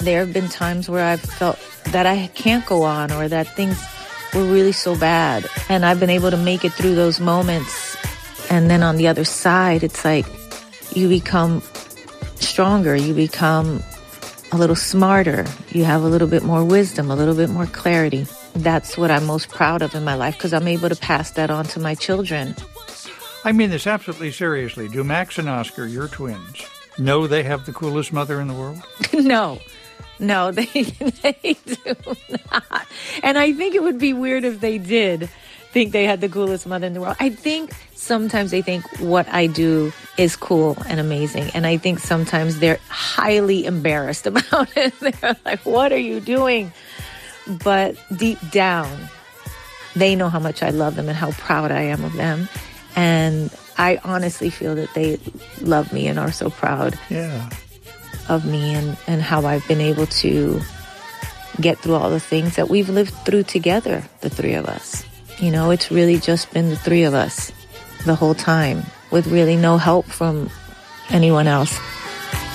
There have been times where I've felt that I can't go on or that things were really so bad. And I've been able to make it through those moments. And then on the other side, it's like you become stronger. You become a little smarter. You have a little bit more wisdom, a little bit more clarity. That's what I'm most proud of in my life because I'm able to pass that on to my children. I mean this absolutely seriously. Do Max and Oscar, your twins, know they have the coolest mother in the world? No, they do not. And I think it would be weird if they did think they had the coolest mother in the world. I think sometimes they think what I do is cool and amazing. And I think sometimes they're highly embarrassed about it. They're like, what are you doing? But deep down, they know how much I love them and how proud I am of them. And I honestly feel that they love me and are so proud of me and how I've been able to get through all the things that we've lived through together, the three of us. You know, it's really just been the three of us the whole time with really no help from anyone else.